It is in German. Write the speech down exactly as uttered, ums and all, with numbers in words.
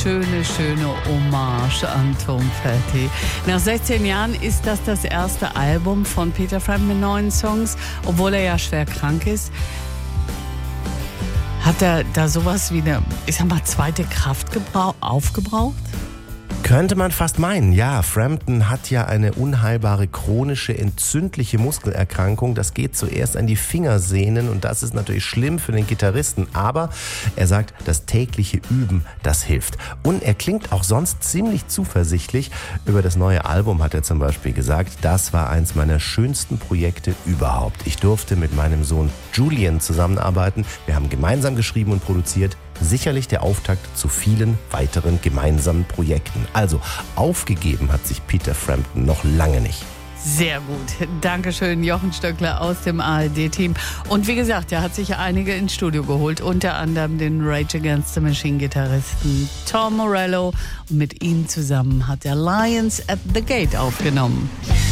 Schöne, schöne Hommage an Tom Petty. Nach sechzehn Jahren ist das das erste Album von Peter Frampton mit neuen Songs, obwohl er ja schwer krank ist. Hat er da sowas wie eine, ich sag mal, zweite Kraft gebrauch- aufgebraucht? Könnte man fast meinen, ja. Frampton hat ja eine unheilbare chronische entzündliche Muskelerkrankung. Das geht zuerst an die Fingersehnen und das ist natürlich schlimm für den Gitarristen. Aber er sagt, das tägliche Üben, das hilft. Und er klingt auch sonst ziemlich zuversichtlich. Über das neue Album hat er zum Beispiel gesagt, das war eins meiner schönsten Projekte überhaupt. Ich durfte mit meinem Sohn Julian zusammenarbeiten. Wir haben gemeinsam geschrieben und produziert. Sicherlich der Auftakt zu vielen weiteren gemeinsamen Projekten. Also aufgegeben hat sich Peter Frampton noch lange nicht. Sehr gut. Dankeschön, Jochen Stöckler aus dem A R D-Team. Und wie gesagt, er hat sich einige ins Studio geholt, unter anderem den Rage Against the Machine-Gitarristen Tom Morello. Und mit ihm zusammen hat er Lions at the Gate aufgenommen.